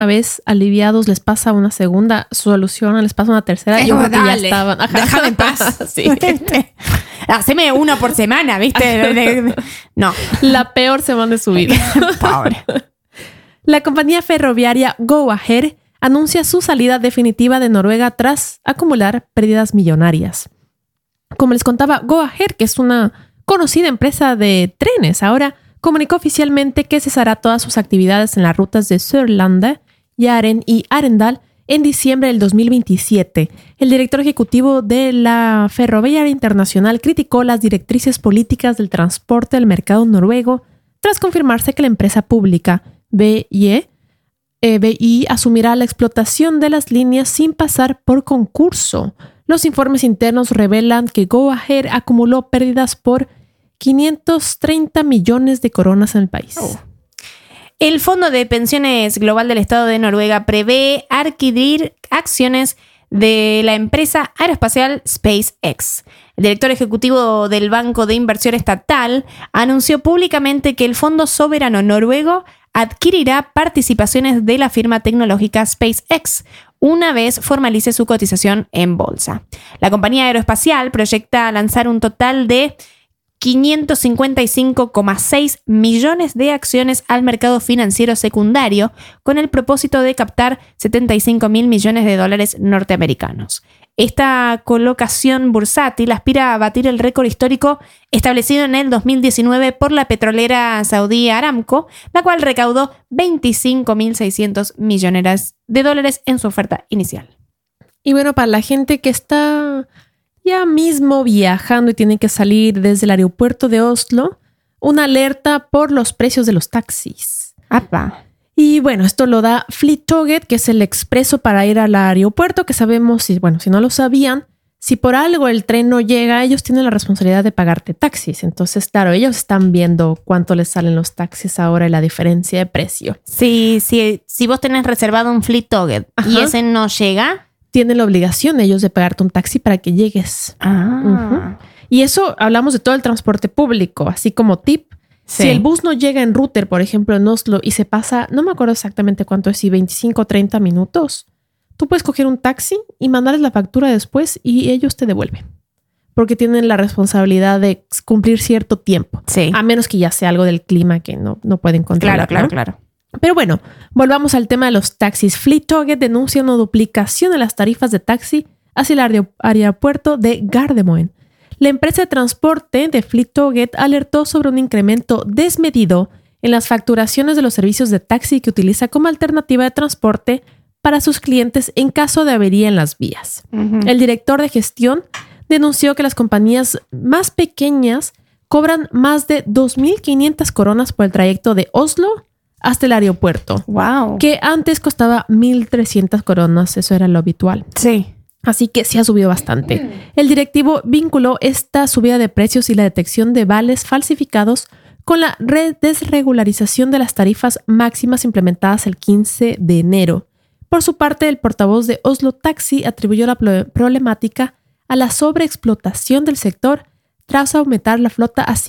vez aliviados les pasa una segunda solución, les pasa una tercera, yo creo que ya estaban. Ajá. Déjame en paz. Sí. Haceme uno por semana, ¿viste? No. La peor semana de su vida. Pobre. La compañía ferroviaria Go Ahead anuncia su salida definitiva de Noruega tras acumular pérdidas millonarias. Como les contaba, Go Ahead, que es una conocida empresa de trenes, ahora comunicó oficialmente que cesará todas sus actividades en las rutas de Sørlandet, Jæren y Arendal en diciembre del 2027. El director ejecutivo de la Ferroviaria Internacional criticó las directrices políticas del transporte del mercado noruego tras confirmarse que la empresa pública BI asumirá la explotación de las líneas sin pasar por concurso. Los informes internos revelan que Go Ahead acumuló pérdidas por 530 millones de coronas en el país. El Fondo de Pensiones Global del Estado de Noruega prevé adquirir acciones de la empresa aeroespacial SpaceX. El director ejecutivo del Banco de Inversión Estatal anunció públicamente que el Fondo Soberano Noruego adquirirá participaciones de la firma tecnológica SpaceX una vez formalice su cotización en bolsa. La compañía aeroespacial proyecta lanzar un total de 555,6 millones de acciones al mercado financiero secundario con el propósito de captar 75 mil millones de dólares norteamericanos. Esta colocación bursátil aspira a batir el récord histórico establecido en el 2019 por la petrolera saudí Aramco, la cual recaudó 25.600 millones de dólares en su oferta inicial. Y bueno, para la gente que está ya mismo viajando y tiene que salir desde el aeropuerto de Oslo, una alerta por los precios de los taxis. ¡Apa! Y bueno, esto lo da Flytoget, que es el expreso para ir al aeropuerto, que sabemos, si no lo sabían, si por algo el tren no llega, ellos tienen la responsabilidad de pagarte taxis. Entonces, claro, ellos están viendo cuánto les salen los taxis ahora y la diferencia de precio. Sí, si vos tenés reservado un Flytoget y ese no llega, tienen la obligación ellos de pagarte un taxi para que llegues. Y eso hablamos de todo el transporte público, así como tip. Sí. Si el bus no llega en Ruter, por ejemplo, en Oslo, y se pasa, no me acuerdo exactamente cuánto es, si 25 o 30 minutos, tú puedes coger un taxi y mandarles la factura después y ellos te devuelven. Porque tienen la responsabilidad de cumplir cierto tiempo. Sí. A menos que ya sea algo del clima que no pueden controlar. Claro. Pero bueno, volvamos al tema de los taxis. Flytoget denuncia una duplicación de las tarifas de taxi hacia el aeropuerto de Gardermoen. La empresa de transporte de Flytoget alertó sobre un incremento desmedido en las facturaciones de los servicios de taxi que utiliza como alternativa de transporte para sus clientes en caso de avería en las vías. El director de gestión denunció que las compañías más pequeñas cobran más de 2.500 coronas por el trayecto de Oslo hasta el aeropuerto. ¡Wow! Que antes costaba 1.300 coronas, eso era lo habitual. Sí. Así que sí ha subido bastante. El directivo vinculó esta subida de precios y la detección de vales falsificados con la desregularización de las tarifas máximas implementadas el 15 de enero. Por su parte, el portavoz de Oslo Taxi atribuyó la problemática a la sobreexplotación del sector tras aumentar la flota a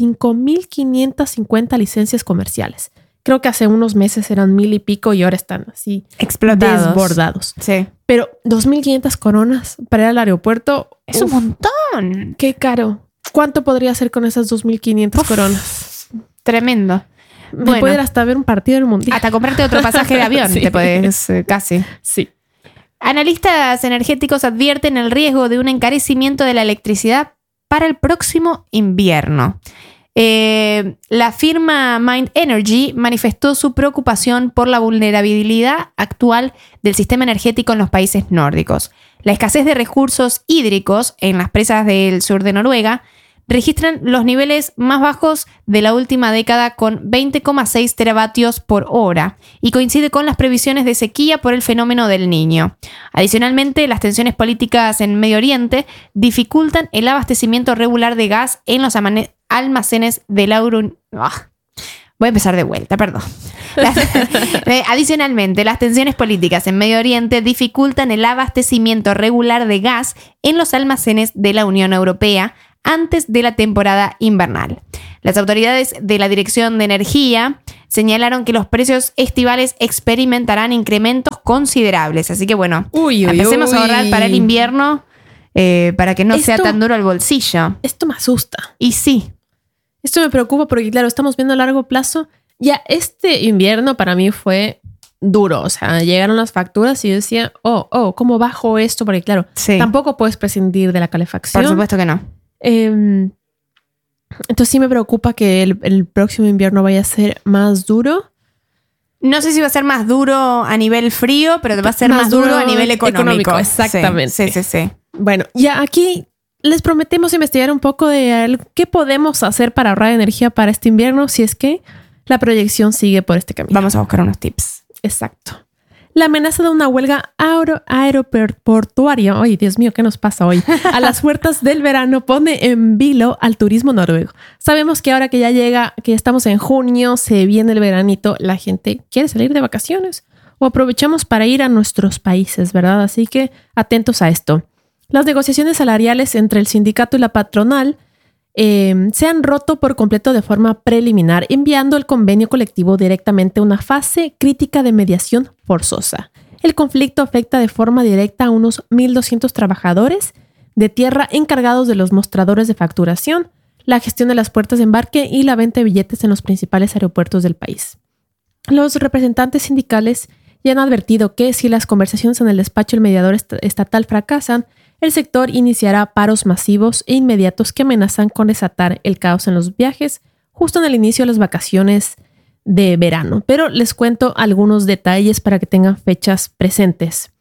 5.550 licencias comerciales. Creo que hace unos meses eran 1,000 y pico y ahora están así explotados, desbordados. Sí. Pero 2.500 coronas para ir al aeropuerto es un montón. Qué caro. ¿Cuánto podría hacer con esas 2.500 coronas? Tremendo. Me puede ir hasta ver un partido del mundial. Hasta comprarte otro pasaje de avión. Sí. Te puedes casi. Sí. Analistas energéticos advierten el riesgo de un encarecimiento de la electricidad para el próximo invierno. La firma Mind Energy manifestó su preocupación por la vulnerabilidad actual del sistema energético en los países nórdicos. La escasez de recursos hídricos en las presas del sur de Noruega registran los niveles más bajos de la última década con 20,6 teravatios por hora y coincide con las previsiones de sequía por el fenómeno del Niño. Adicionalmente, las tensiones políticas en Medio Oriente dificultan el abastecimiento regular de gas en los almacenes de la Unión. Voy a empezar de vuelta, perdón. Adicionalmente, las tensiones políticas en Medio Oriente dificultan el abastecimiento regular de gas en los almacenes de la Unión Europea antes de la temporada invernal. Las autoridades de la Dirección de Energía señalaron que los precios estivales experimentarán incrementos considerables. Así que bueno, empecemos a ahorrar para el invierno para que no sea tan duro el bolsillo. Esto me asusta. Y sí. Esto me preocupa porque, claro, estamos viendo a largo plazo. Ya este invierno para mí fue duro. O sea, llegaron las facturas y yo decía, ¿cómo bajo esto? Porque, claro, tampoco puedes prescindir de la calefacción. Por supuesto que no. Entonces sí me preocupa que el próximo invierno vaya a ser más duro. No sé si va a ser más duro a nivel frío, pero va a ser más duro a nivel económico. Exactamente. Sí. Bueno, ya aquí les prometemos investigar un poco de qué podemos hacer para ahorrar energía para este invierno si es que la proyección sigue por este camino. Vamos a buscar unos tips. Exacto. La amenaza de una huelga aeroportuaria, ay Dios mío, ¿qué nos pasa hoy? A las puertas del verano pone en vilo al turismo noruego. Sabemos que ahora que ya llega, que ya estamos en junio, se viene el veranito, la gente quiere salir de vacaciones o aprovechamos para ir a nuestros países, ¿verdad? Así que atentos a esto. Las negociaciones salariales entre el sindicato y la patronal se han roto por completo de forma preliminar, enviando el convenio colectivo directamente a una fase crítica de mediación forzosa. El conflicto afecta de forma directa a unos 1.200 trabajadores de tierra encargados de los mostradores de facturación, la gestión de las puertas de embarque y la venta de billetes en los principales aeropuertos del país. Los representantes sindicales ya han advertido que si las conversaciones en el despacho del mediador estatal fracasan, el sector iniciará paros masivos e inmediatos que amenazan con desatar el caos en los viajes justo en el inicio de las vacaciones de verano. Pero les cuento algunos detalles para que tengan fechas presentes.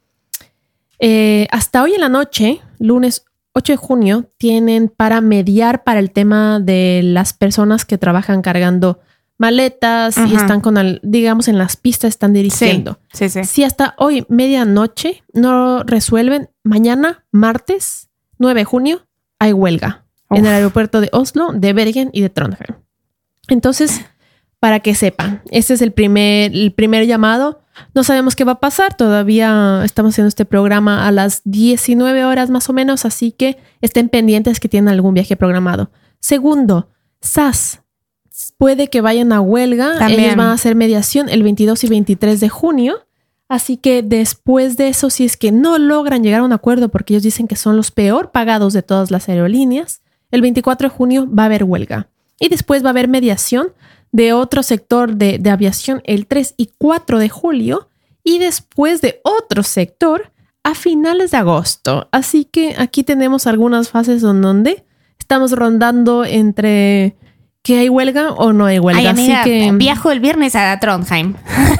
Hasta hoy en la noche, lunes 8 de junio, tienen para mediar para el tema de las personas que trabajan cargando maletas y están digamos, en las pistas están dirigiendo. Sí. Si hasta hoy medianoche no resuelven, mañana, martes 9 de junio, hay huelga en el aeropuerto de Oslo, de Bergen y de Trondheim. Entonces, para que sepan, este es el primer llamado. No sabemos qué va a pasar. Todavía estamos haciendo este programa a las 19 horas más o menos, así que estén pendientes que tienen algún viaje programado. Segundo, SAS. Puede que vayan a huelga. También. Ellos van a hacer mediación el 22 y 23 de junio. Así que después de eso, si es que no logran llegar a un acuerdo, porque ellos dicen que son los peor pagados de todas las aerolíneas, el 24 de junio va a haber huelga. Y después va a haber mediación de otro sector de aviación el 3 y 4 de julio. Y después de otro sector a finales de agosto. Así que aquí tenemos algunas fases en donde estamos rondando entre que hay huelga o no hay huelga. Ay, amiga, así que viajo el viernes a Trondheim.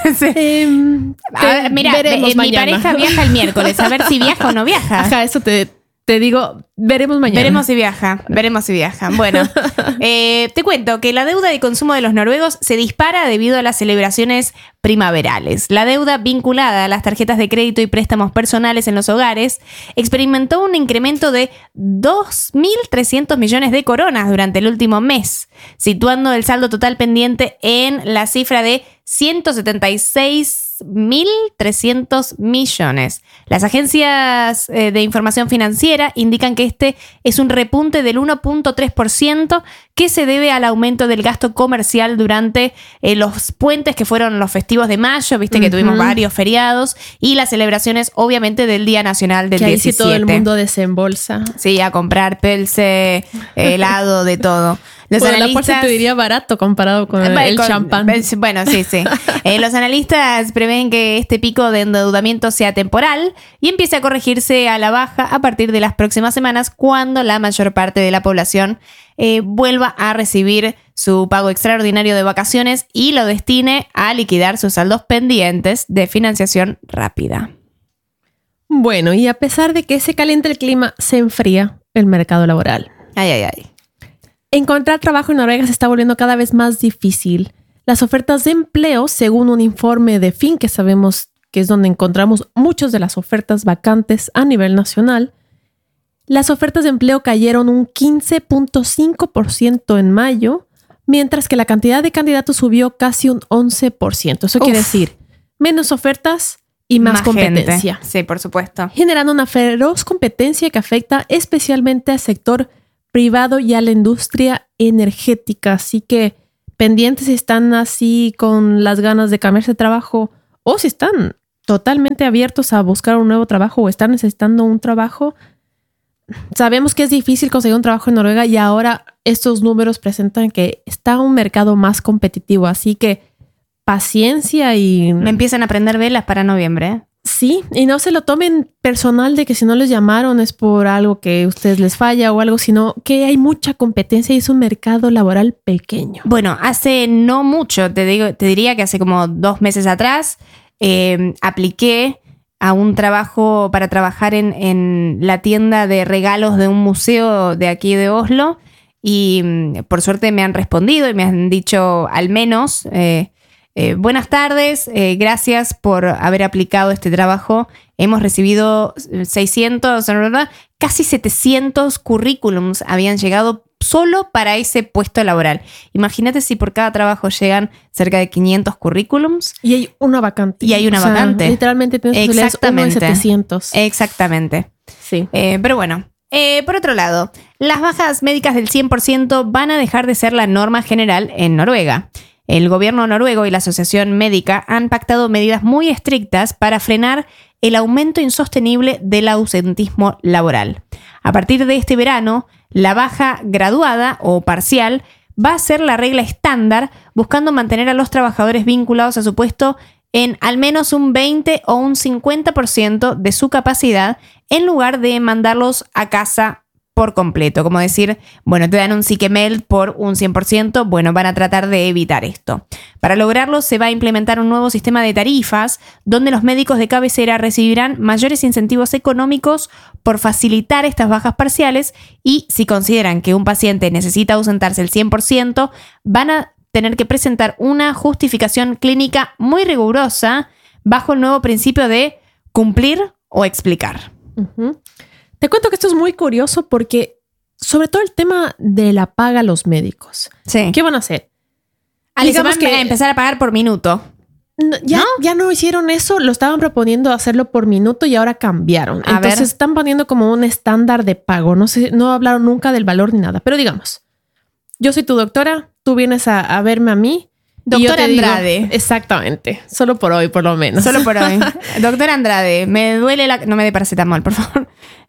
Mira, mi pareja viaja el miércoles. A ver si viaja o no viaja. Ajá, eso te digo, veremos mañana. Veremos si viaja. Bueno, te cuento que la deuda de consumo de los noruegos se dispara debido a las celebraciones primaverales. La deuda vinculada a las tarjetas de crédito y préstamos personales en los hogares experimentó un incremento de 2.300 millones de coronas durante el último mes, situando el saldo total pendiente en la cifra de 176.300 millones. Las agencias de información financiera indican que este es un repunte del 1.3% que se debe al aumento del gasto comercial durante los puentes que fueron los festivos de mayo, viste que tuvimos varios feriados, y las celebraciones obviamente del Día Nacional del 17. Ahí sí todo el mundo desembolsa. Sí, a comprar pelce, helado, de todo. Los analistas, la te diría barato comparado con el champán. Bueno, sí. Los analistas prevén que este pico de endeudamiento sea temporal y empiece a corregirse a la baja a partir de las próximas semanas, cuando la mayor parte de la población vuelva a recibir su pago extraordinario de vacaciones y lo destine a liquidar sus saldos pendientes de financiación rápida. Bueno, y a pesar de que se calienta el clima, se enfría el mercado laboral. Ay. Encontrar trabajo en Noruega se está volviendo cada vez más difícil. Las ofertas de empleo, según un informe de FIN, que sabemos que es donde encontramos muchas de las ofertas vacantes a nivel nacional, las ofertas de empleo cayeron un 15.5% en mayo, mientras que la cantidad de candidatos subió casi un 11%. Eso quiere decir menos ofertas y más competencia. Gente. Sí, por supuesto. Generando una feroz competencia que afecta especialmente al sector privado y a la industria energética. Así que pendientes si están así con las ganas de cambiarse de trabajo o si están totalmente abiertos a buscar un nuevo trabajo o están necesitando un trabajo. Sabemos que es difícil conseguir un trabajo en Noruega y ahora estos números presentan que está un mercado más competitivo. Así que paciencia y... Me empiezan a prender velas para noviembre, ¿eh? Sí, y no se lo tomen personal de que si no les llamaron es por algo que a ustedes les falla o algo, sino que hay mucha competencia y es un mercado laboral pequeño. Bueno, hace no mucho, te diría que hace como 2 meses atrás, apliqué a un trabajo para trabajar en la tienda de regalos de un museo de aquí de Oslo y por suerte me han respondido y me han dicho al menos... buenas tardes, gracias por haber aplicado este trabajo. Hemos recibido 600, casi 700 currículums habían llegado solo para ese puesto laboral. Imagínate si por cada trabajo llegan cerca de 500 currículums. Y hay una vacante. Vacante. Literalmente tienes uno de 700. Exactamente. Sí. Pero bueno. Por otro lado, las bajas médicas del 100% van a dejar de ser la norma general en Noruega. El gobierno noruego y la Asociación Médica han pactado medidas muy estrictas para frenar el aumento insostenible del ausentismo laboral. A partir de este verano, la baja graduada o parcial va a ser la regla estándar, buscando mantener a los trabajadores vinculados a su puesto en al menos un 20 o un 50% de su capacidad, en lugar de mandarlos a casa por completo, como decir, bueno, te dan un sick-meld por un 100%, bueno, van a tratar de evitar esto. Para lograrlo se va a implementar un nuevo sistema de tarifas donde los médicos de cabecera recibirán mayores incentivos económicos por facilitar estas bajas parciales y si consideran que un paciente necesita ausentarse el 100%, van a tener que presentar una justificación clínica muy rigurosa bajo el nuevo principio de cumplir o explicar. Uh-huh. Te cuento que esto es muy curioso porque sobre todo el tema de la paga a los médicos. Sí. ¿Qué van a hacer? Digamos que empezar a pagar por minuto. Ya no hicieron eso, lo estaban proponiendo hacerlo por minuto y ahora cambiaron. Entonces están poniendo como un estándar de pago. No hablaron nunca del valor ni nada. Pero digamos, yo soy tu doctora, tú vienes a verme a mí. Doctora Andrade. Digo, exactamente. Solo por hoy, por lo menos. Solo por hoy. Doctora Andrade, me duele no me dé paracetamol, por favor.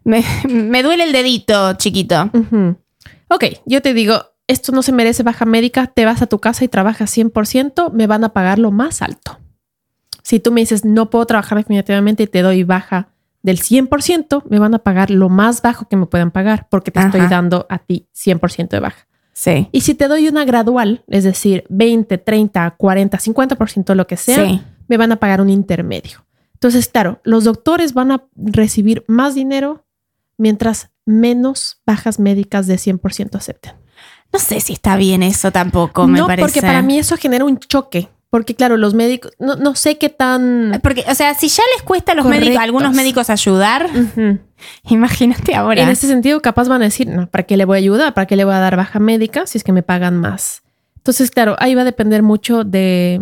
Me duele el dedito, chiquito. Uh-huh. Ok, yo te digo, esto no se merece baja médica, te vas a tu casa y trabajas 100%, me van a pagar lo más alto. Si tú me dices, no puedo trabajar definitivamente y te doy baja del 100%, me van a pagar lo más bajo que me puedan pagar porque te estoy dando a ti 100% de baja. Sí. Y si te doy una gradual, es decir, 20, 30, 40, 50%, lo que sea, sí, me van a pagar un intermedio. Entonces, claro, los doctores van a recibir más dinero mientras menos bajas médicas de 100% acepten. No sé si está bien eso tampoco, me parece. No, porque para mí eso genera un choque. Porque claro, los médicos, no sé qué tan... Porque, o sea, si ya les cuesta a los médicos, a algunos médicos ayudar, imagínate ahora. En ese sentido, capaz van a decir, no, ¿para qué le voy a ayudar? ¿Para qué le voy a dar baja médica si es que me pagan más? Entonces, claro, ahí va a depender mucho de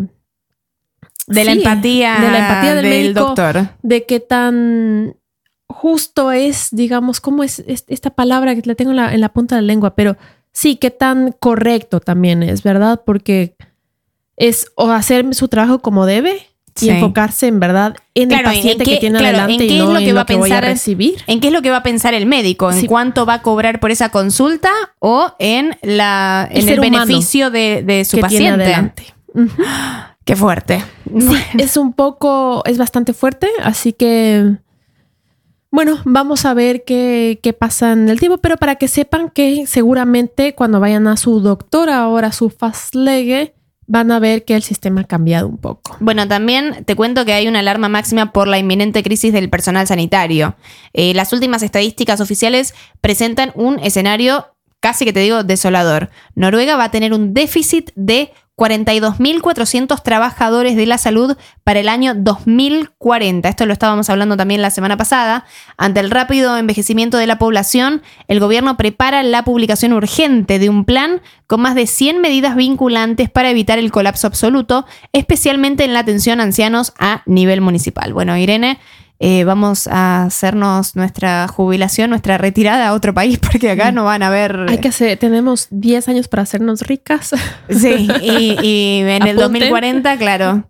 la empatía del médico, doctor. De qué tan justo es, digamos, cómo es esta palabra que la tengo en la punta de la lengua, pero sí, qué tan correcto también es, ¿verdad? Porque... es o hacer su trabajo como debe y enfocarse en verdad en el paciente que tiene adelante y no en lo que voy a recibir. ¿En qué es lo que va a pensar el médico? ¿En cuánto va a cobrar por esa consulta o en el beneficio de su paciente? Qué fuerte. Sí, es bastante fuerte, así que bueno, vamos a ver qué pasa en el tiempo, pero para que sepan que seguramente cuando vayan a su doctor, ahora a su fastlege, van a ver que el sistema ha cambiado un poco. Bueno, también te cuento que hay una alarma máxima por la inminente crisis del personal sanitario. Las últimas estadísticas oficiales presentan un escenario casi que te digo desolador. Noruega va a tener un déficit de 42.400 trabajadores de la salud para el año 2040. Esto lo estábamos hablando también la semana pasada. Ante el rápido envejecimiento de la población, el gobierno prepara la publicación urgente de un plan con más de 100 medidas vinculantes para evitar el colapso absoluto, especialmente en la atención a ancianos a nivel municipal. Bueno, Irene, vamos a hacernos nuestra jubilación, nuestra retirada a otro país, porque acá no van a ver... Tenemos 10 años para hacernos ricas. Sí, y en el 2040, claro,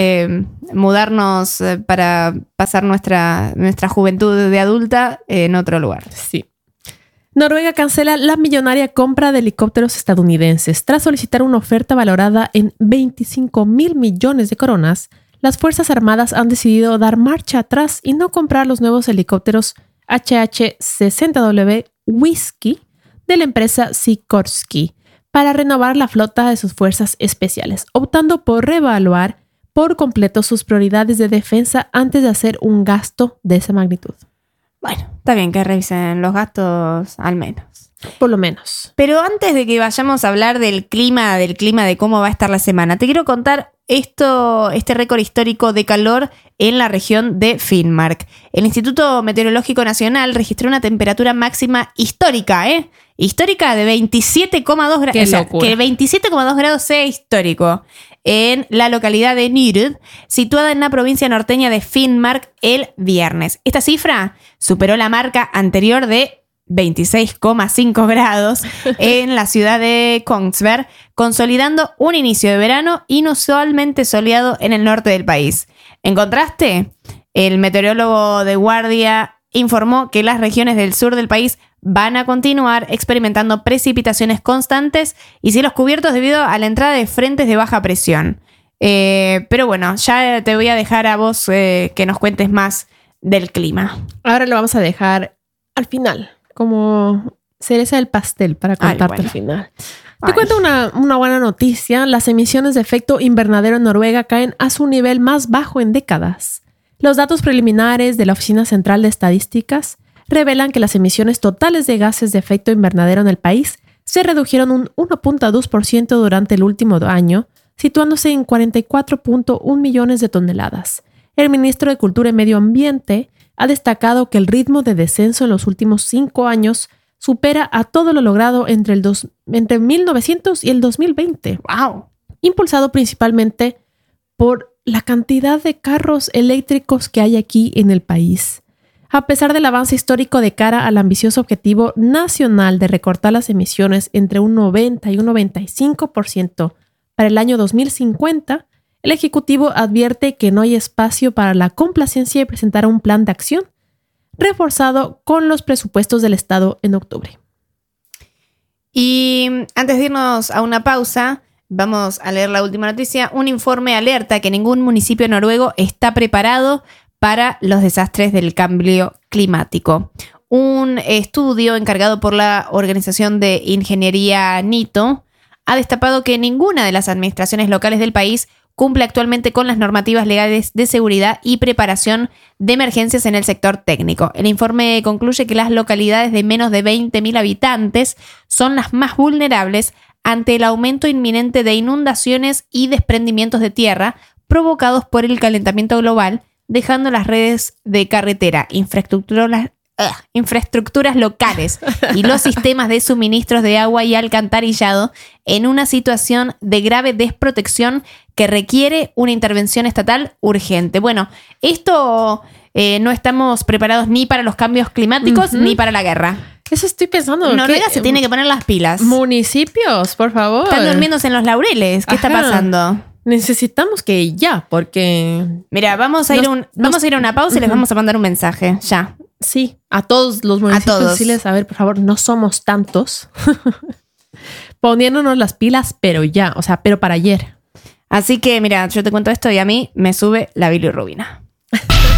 mudarnos para pasar nuestra juventud de adulta en otro lugar. Sí. Noruega cancela la millonaria compra de helicópteros estadounidenses. Tras solicitar una oferta valorada en 25.000 millones de coronas, las Fuerzas Armadas han decidido dar marcha atrás y no comprar los nuevos helicópteros HH-60W Whiskey de la empresa Sikorsky para renovar la flota de sus fuerzas especiales, optando por reevaluar por completo sus prioridades de defensa antes de hacer un gasto de esa magnitud. Bueno, está bien que revisen los gastos al menos. Por lo menos. Pero antes de que vayamos a hablar del clima, de cómo va a estar la semana, te quiero contar este récord histórico de calor en la región de Finnmark. El Instituto Meteorológico Nacional registró una temperatura máxima histórica, histórica de 27,2 grados. ¡Qué locura! Que 27,2 grados sea histórico. En la localidad de Nyrd, situada en la provincia norteña de Finnmark, el viernes. Esta cifra superó la marca anterior de 26,5 grados en la ciudad de Kongsberg, consolidando un inicio de verano inusualmente soleado en el norte del país. En contraste, el meteorólogo de guardia informó que las regiones del sur del país van a continuar experimentando precipitaciones constantes y cielos cubiertos debido a la entrada de frentes de baja presión. Pero bueno, ya te voy a dejar a vos que nos cuentes más del clima. Ahora lo vamos a dejar al final, como cereza del pastel para contarte al final. Te cuento una buena noticia. Las emisiones de efecto invernadero en Noruega caen a su nivel más bajo en décadas. Los datos preliminares de la Oficina Central de Estadísticas revelan que las emisiones totales de gases de efecto invernadero en el país se redujeron un 1.2% durante el último año, situándose en 44.1 millones de toneladas. El ministro de Cultura y Medio Ambiente ha destacado que el ritmo de descenso en los últimos 5 años supera a todo lo logrado entre 1900 y el 2020. ¡Wow! Impulsado principalmente por la cantidad de carros eléctricos que hay aquí en el país. A pesar del avance histórico de cara al ambicioso objetivo nacional de recortar las emisiones entre un 90 y un 95% para el año 2050, el Ejecutivo advierte que no hay espacio para la complacencia y presentará un plan de acción reforzado con los presupuestos del Estado en octubre. Y antes de irnos a una pausa, vamos a leer la última noticia. Un informe alerta que ningún municipio noruego está preparado para los desastres del cambio climático. Un estudio encargado por la organización de ingeniería NITO ha destapado que ninguna de las administraciones locales del país cumple actualmente con las normativas legales de seguridad y preparación de emergencias en el sector técnico. El informe concluye que las localidades de menos de 20.000 habitantes son las más vulnerables ante el aumento inminente de inundaciones y desprendimientos de tierra provocados por el calentamiento global, dejando las redes de carretera, infraestructuras locales y los sistemas de suministros de agua y alcantarillado en una situación de grave desprotección que requiere una intervención estatal urgente. Bueno, esto no estamos preparados ni para los cambios climáticos ni para la guerra. Eso estoy pensando. Noruega se tiene que poner las pilas. Municipios, por favor. Están durmiéndose en los laureles. ¿Qué está pasando? Necesitamos que ya, porque... Mira, vamos a ir a una pausa y les vamos a mandar un mensaje. Ya. Sí, a todos los municipios. Decirles, a ver, por favor, no somos tantos. Poniéndonos las pilas, pero ya. O sea, pero para ayer. Así que, mira, yo te cuento esto y a mí me sube la bilirrubina.